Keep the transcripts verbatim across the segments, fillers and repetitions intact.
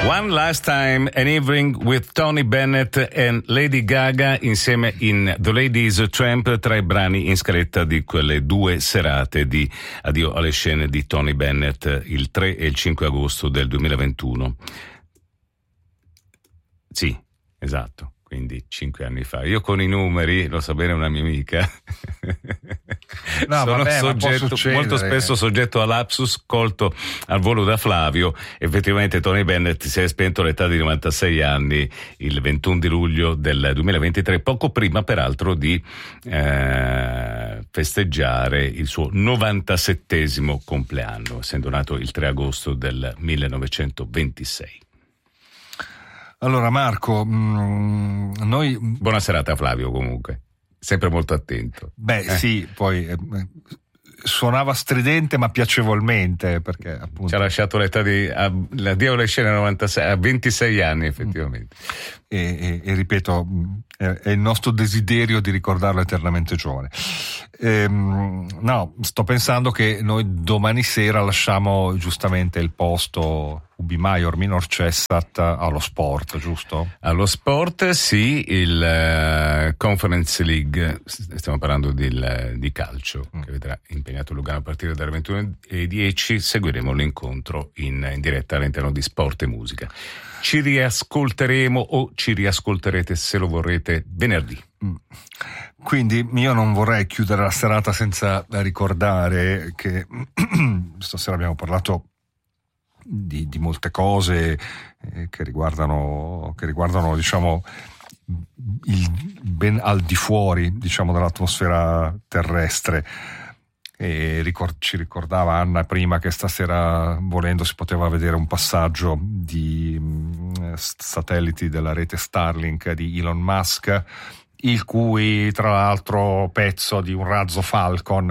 One Last Time, An Evening with Tony Bennett and Lady Gaga insieme in The Ladies Tramp, tra i brani in scaletta di quelle due serate di Addio alle scene di Tony Bennett il tre e il cinque agosto del duemilaventuno. Sì, esatto. Quindi cinque anni fa. Io con i numeri, lo sa bene una mia amica, no, sono vabbè, soggetto, molto spesso soggetto a lapsus colto al volo da Flavio. Effettivamente Tony Bennett si è spento all'età di novantasei anni il ventuno di luglio del duemilaventitré, poco prima peraltro di eh, festeggiare il suo novantasettesimo compleanno, essendo nato il tre agosto del millenovecentoventisei. Allora Marco, mh, noi... Buona serata Flavio comunque, sempre molto attento. Beh eh. sì, poi eh, suonava stridente ma piacevolmente, perché appunto... Ci ha lasciato l'età di... l'addio alle scene a, novantasei, a ventisei anni effettivamente. E, e, e ripeto, è, è il nostro desiderio di ricordarlo eternamente giovane. Ehm, no, sto pensando che noi domani sera lasciamo giustamente il posto Ubi Maior Minor Cessat allo sport, giusto? Allo sport, sì, il uh, Conference League, stiamo parlando di, di calcio, mm. che vedrà impegnato Lugano a partire dalle ventuno e dieci. Seguiremo l'incontro in, in diretta all'interno di Sport e Musica. Ci riascolteremo o ci riascolterete, se lo vorrete, venerdì. Mm. Quindi io non vorrei chiudere la serata senza ricordare che stasera abbiamo parlato Di, di molte cose eh, che riguardano che riguardano diciamo il ben al di fuori, diciamo, dell'atmosfera terrestre, e ricord- ci ricordava Anna prima che stasera, volendo, si poteva vedere un passaggio di mh, satelliti della rete Starlink di Elon Musk, il cui tra l'altro pezzo di un razzo Falcon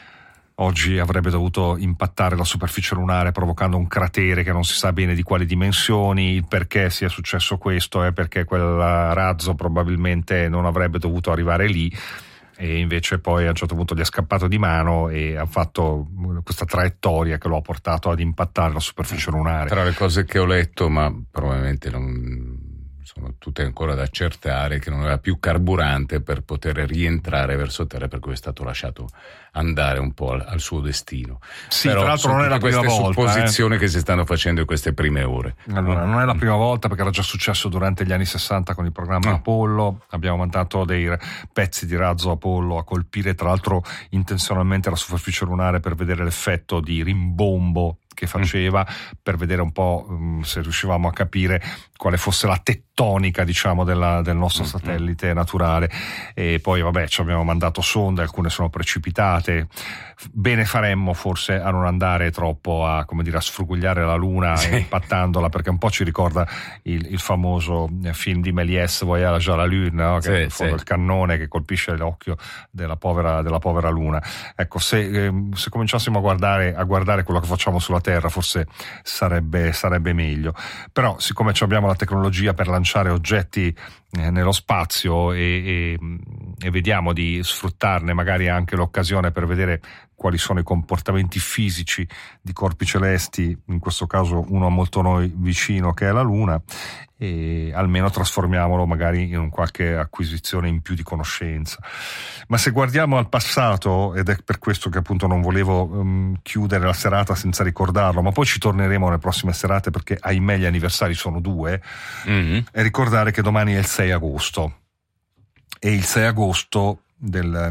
oggi avrebbe dovuto impattare la superficie lunare provocando un cratere che non si sa bene di quali dimensioni. Il perché sia successo questo è perché quel razzo probabilmente non avrebbe dovuto arrivare lì, e invece poi a un certo punto gli è scappato di mano e ha fatto questa traiettoria che lo ha portato ad impattare la superficie lunare. Tra le cose che ho letto, ma probabilmente non sono tutte ancora da accertare, che non aveva più carburante per poter rientrare verso terra, per cui è stato lasciato andare un po' al, al suo destino. Sì, Però tra l'altro non è la prima volta. Queste supposizioni eh. che si stanno facendo in queste prime ore. Allora, non è la prima volta, perché era già successo durante gli anni sessanta con il programma no. Apollo. Abbiamo mandato dei pezzi di razzo Apollo a colpire, tra l'altro intenzionalmente, la superficie lunare per vedere l'effetto di rimbombo che faceva, mm. per vedere un po' um, se riuscivamo a capire quale fosse la tettonica, diciamo, della, del nostro mm-hmm. satellite naturale. E poi vabbè, ci abbiamo mandato sonde, alcune sono precipitate. Bene faremmo forse a non andare troppo a, come dire, a sfrugugliare la Luna, sì. impattandola, perché un po' ci ricorda il, il famoso film di Méliès, Voyage à la Lune, no? Che sì, è sì. il cannone che colpisce l'occhio della povera, della povera Luna. Ecco, se, eh, se cominciassimo a guardare, a guardare quello che facciamo sulla Terra, forse sarebbe, sarebbe meglio. Però siccome abbiamo la tecnologia per lanciare oggetti eh, nello spazio e, e, e vediamo di sfruttarne magari anche l'occasione per vedere quali sono i comportamenti fisici di corpi celesti, in questo caso uno a molto noi vicino che è la Luna, e almeno trasformiamolo magari in qualche acquisizione in più di conoscenza. Ma se guardiamo al passato, ed è per questo che appunto non volevo um, chiudere la serata senza ricordarlo, ma poi ci torneremo nelle prossime serate perché ahimè gli anniversari sono due, mm-hmm. e ricordare che domani è il sei agosto, e il sei agosto del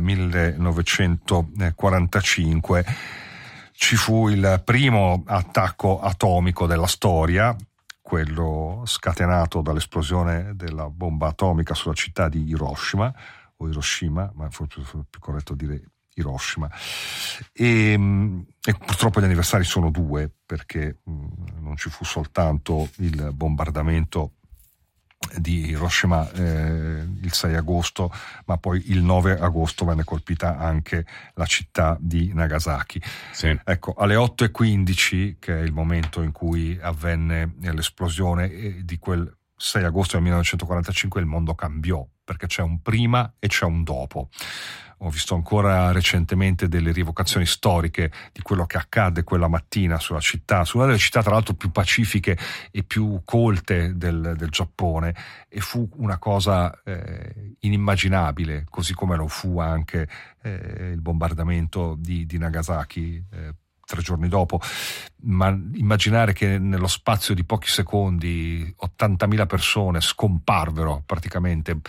millenovecentoquarantacinque ci fu il primo attacco atomico della storia, quello scatenato dall'esplosione della bomba atomica sulla città di Hiroshima, o Hiroshima, ma forse è più corretto dire Hiroshima. E, e purtroppo gli anniversari sono due, perché mh, non ci fu soltanto il bombardamento di Hiroshima eh, il sei agosto, ma poi il nove agosto venne colpita anche la città di Nagasaki. Sì. Ecco, alle otto e quindici, che è il momento in cui avvenne l'esplosione di quel sei agosto del millenovecentoquarantacinque, il mondo cambiò, perché c'è un prima e c'è un dopo. ho visto ancora recentemente delle rievocazioni storiche di quello che accadde quella mattina sulla città, su una delle città tra l'altro più pacifiche e più colte del, del Giappone, e fu una cosa eh, inimmaginabile, così come lo fu anche eh, il bombardamento di, di Nagasaki eh, tre giorni dopo. Ma immaginare che nello spazio di pochi secondi ottantamila persone scomparvero praticamente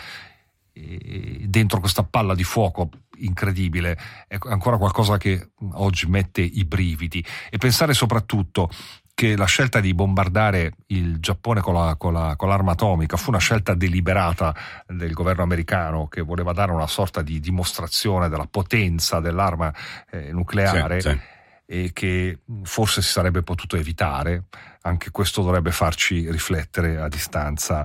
dentro questa palla di fuoco incredibile è ancora qualcosa che oggi mette i brividi. E pensare soprattutto che la scelta di bombardare il Giappone con, la, con, la, con l'arma atomica fu una scelta deliberata del governo americano, che voleva dare una sorta di dimostrazione della potenza dell'arma eh, nucleare, sì, sì. E che forse si sarebbe potuto evitare. Anche questo dovrebbe farci riflettere a distanza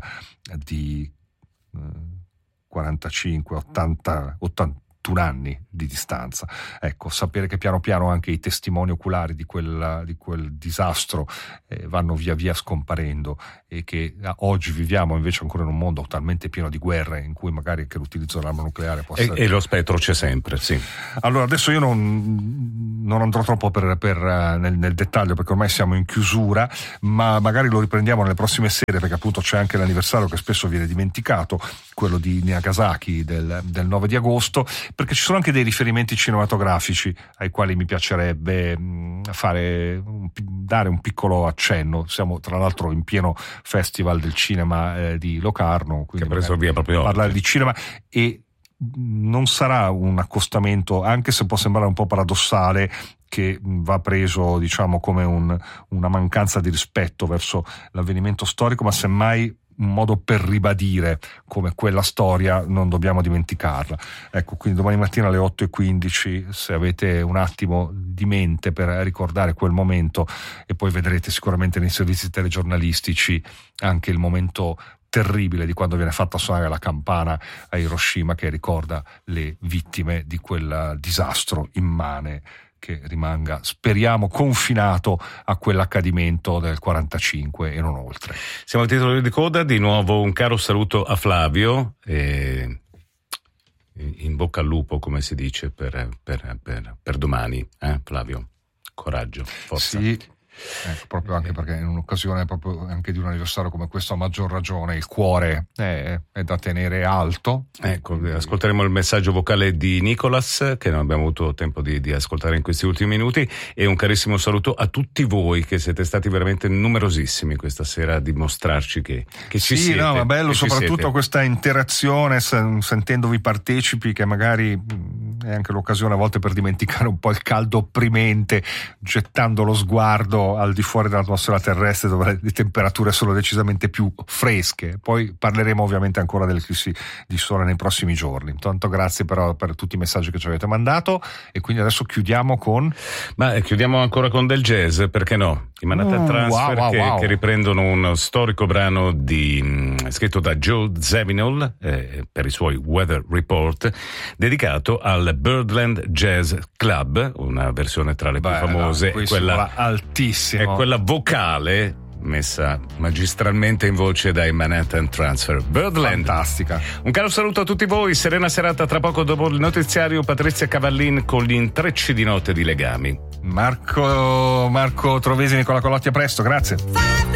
di eh, quarantacinque, ottanta, ottantuno anni di distanza. Ecco, sapere che piano piano anche i testimoni oculari di quel, di quel disastro eh, vanno via via scomparendo, e che ah, oggi viviamo invece ancora in un mondo talmente pieno di guerre in cui magari anche l'utilizzo dell'arma nucleare può essere... E, e lo spettro c'è sempre, sì. Allora, adesso io non, non andrò troppo per, per, nel, nel dettaglio, perché ormai siamo in chiusura, ma magari lo riprendiamo nelle prossime sere, perché appunto c'è anche l'anniversario che spesso viene dimenticato, quello di Nagasaki del, del nove di agosto, perché ci sono anche dei riferimenti cinematografici ai quali mi piacerebbe fare, dare un piccolo accenno. Siamo tra l'altro in pieno Festival del Cinema eh, di Locarno, quindi che ha preso via proprio parlare oggi di cinema, e non sarà un accostamento, anche se può sembrare un po' paradossale, che va preso diciamo come un, una mancanza di rispetto verso l'avvenimento storico, ma semmai un modo per ribadire come quella storia non dobbiamo dimenticarla. Ecco, quindi domani mattina alle otto e quindici, se avete un attimo di mente per ricordare quel momento, e poi vedrete sicuramente nei servizi telegiornalistici anche il momento terribile di quando viene fatta suonare la campana a Hiroshima, che ricorda le vittime di quel disastro immane che rimanga, speriamo, confinato a quell'accadimento del quarantacinque e non oltre. Siamo al titolo di coda, di nuovo un caro saluto a Flavio e in bocca al lupo, come si dice, per, per, per, per domani, eh, Flavio, coraggio, forza. Sì. Ecco, proprio anche perché in un'occasione proprio anche di un anniversario come questo, a maggior ragione il cuore è, è da tenere alto. Ecco, ascolteremo il messaggio vocale di Nicolas, che non abbiamo avuto tempo di, di ascoltare in questi ultimi minuti, e un carissimo saluto a tutti voi che siete stati veramente numerosissimi questa sera a dimostrarci che, che ci sì, siete. No, ma bello soprattutto siete. Questa interazione, sentendovi partecipi, che magari è anche l'occasione a volte per dimenticare un po' il caldo opprimente, gettando lo sguardo al di fuori dell'atmosfera terrestre, dove le temperature sono decisamente più fresche. Poi parleremo ovviamente ancora dell'eclissi di sole nei prossimi giorni. Intanto grazie però per tutti i messaggi che ci avete mandato, e quindi adesso chiudiamo con... Ma chiudiamo ancora con del jazz, perché no? I Manhattan uh, Transfer, wow, wow, che, wow. che riprendono uno storico brano di, mh, scritto da Joe Zawinul eh, per i suoi Weather Report, dedicato al Birdland Jazz Club, una versione tra le Beh, più famose, no, quella altissima. È quella vocale messa magistralmente in voce dai Manhattan Transfer. Birdland. Fantastica. Un caro saluto a tutti voi, serena serata. Tra poco dopo il notiziario Patrizia Cavallin con gli intrecci di notte di Legami. Marco Marco Trovesi, Nicola Collotti, a presto, grazie.